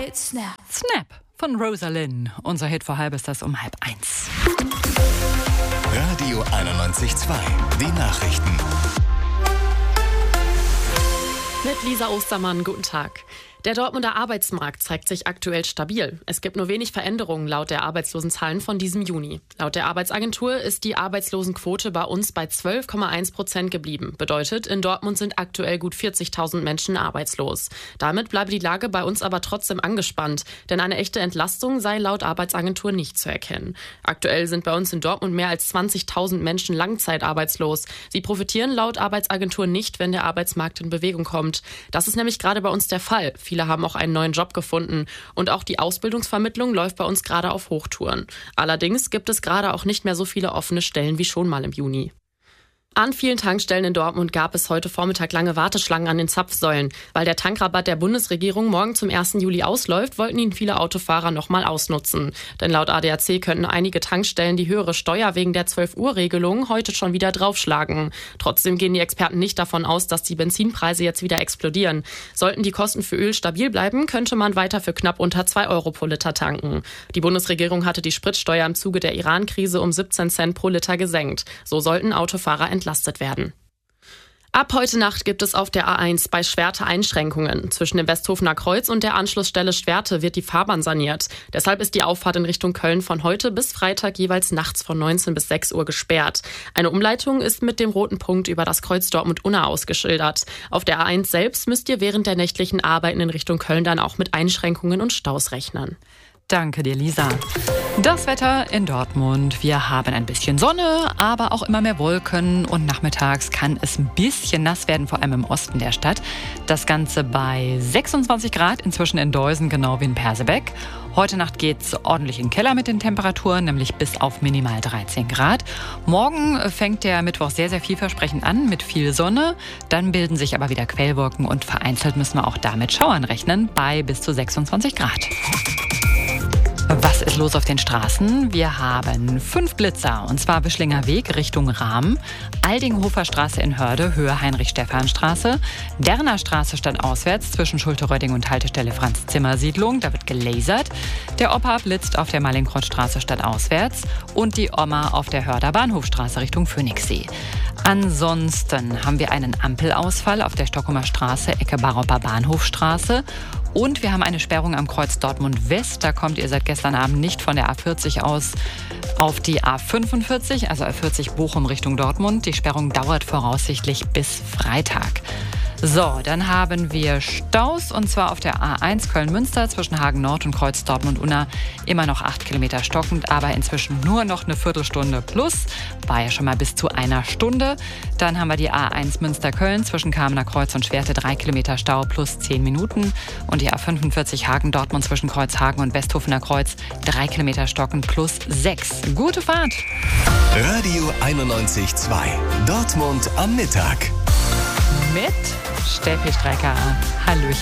Right Snap. Snap von Rosalind. Unser Hit vor halb ist das um 12:30. Radio 91.2. Die Nachrichten. Mit Lisa Ostermann, guten Tag. Der Dortmunder Arbeitsmarkt zeigt sich aktuell stabil. Es gibt nur wenig Veränderungen laut der Arbeitslosenzahlen von diesem Juni. Laut der Arbeitsagentur ist die Arbeitslosenquote bei uns bei 12,1% geblieben. Bedeutet, in Dortmund sind aktuell gut 40.000 Menschen arbeitslos. Damit bleibe die Lage bei uns aber trotzdem angespannt, denn eine echte Entlastung sei laut Arbeitsagentur nicht zu erkennen. Aktuell sind bei uns in Dortmund mehr als 20.000 Menschen langzeitarbeitslos. Sie profitieren laut Arbeitsagentur nicht, wenn der Arbeitsmarkt in Bewegung kommt. Das ist nämlich gerade bei uns der Fall. Viele haben auch einen neuen Job gefunden. Und auch die Ausbildungsvermittlung läuft bei uns gerade auf Hochtouren. Allerdings gibt es gerade auch nicht mehr so viele offene Stellen wie schon mal im Juni. An vielen Tankstellen in Dortmund gab es heute Vormittag lange Warteschlangen an den Zapfsäulen. Weil der Tankrabatt der Bundesregierung morgen zum 1. Juli ausläuft, wollten ihn viele Autofahrer nochmal ausnutzen. Denn laut ADAC könnten einige Tankstellen die höhere Steuer wegen der 12-Uhr-Regelung heute schon wieder draufschlagen. Trotzdem gehen die Experten nicht davon aus, dass die Benzinpreise jetzt wieder explodieren. Sollten die Kosten für Öl stabil bleiben, könnte man weiter für knapp unter 2 Euro pro Liter tanken. Die Bundesregierung hatte die Spritsteuer im Zuge der Iran-Krise um 17 Cent pro Liter gesenkt. So sollten Autofahrer entlastet werden. Ab heute Nacht gibt es auf der A1 bei Schwerte Einschränkungen. Zwischen dem Westhofener Kreuz und der Anschlussstelle Schwerte wird die Fahrbahn saniert. Deshalb ist die Auffahrt in Richtung Köln von heute bis Freitag jeweils nachts von 19 bis 6 Uhr gesperrt. Eine Umleitung ist mit dem roten Punkt über das Kreuz Dortmund-Unna ausgeschildert. Auf der A1 selbst müsst ihr während der nächtlichen Arbeiten in Richtung Köln dann auch mit Einschränkungen und Staus rechnen. Danke dir, Lisa. Das Wetter in Dortmund. Wir haben ein bisschen Sonne, aber auch immer mehr Wolken. Und nachmittags kann es ein bisschen nass werden, vor allem im Osten der Stadt. Das Ganze bei 26 Grad, inzwischen in Deusen, genau wie in Persebeck. Heute Nacht geht's ordentlich in den Keller mit den Temperaturen, nämlich bis auf minimal 13 Grad. Morgen fängt der Mittwoch sehr, sehr vielversprechend an mit viel Sonne. Dann bilden sich aber wieder Quellwolken und vereinzelt müssen wir auch da mit Schauern rechnen, bei bis zu 26 Grad. Was ist los auf den Straßen? Wir haben 5 Blitzer, und zwar Wischlinger Weg Richtung Rahm, Aldinghofer Straße in Hörde, Höhe Heinrich-Stephan-Straße, Derner Straße stadtauswärts zwischen Schulte-Röding und Haltestelle Franz-Zimmer-Siedlung, da wird gelasert. Der Opa blitzt auf der Mallinckrodt-Straße stadtauswärts und die Oma auf der Hörder Bahnhofstraße Richtung Phoenixsee. Ansonsten haben wir einen Ampelausfall auf der Stockumer Straße, Ecke Baropper Bahnhofstraße. Und wir haben eine Sperrung am Kreuz Dortmund West. Da kommt ihr seit gestern Abend nicht von der A40 aus auf die A45, also A40 Bochum Richtung Dortmund. Die Sperrung dauert voraussichtlich bis Freitag. So, dann haben wir Staus, und zwar auf der A1 Köln-Münster zwischen Hagen Nord und Kreuz Dortmund-Unna immer noch 8 Kilometer stockend, aber inzwischen nur noch eine Viertelstunde plus. War ja schon mal bis zu einer Stunde. Dann haben wir die A1 Münster-Köln zwischen Kamener Kreuz und Schwerte 3 Kilometer Stau plus 10 Minuten. Und die A45 Hagen-Dortmund zwischen Kreuzhagen und Westhofener Kreuz 3 Kilometer stockend plus 6. Gute Fahrt! Radio 91.2. Dortmund am Mittag. Mit Steffi Strecker. Hallöchen.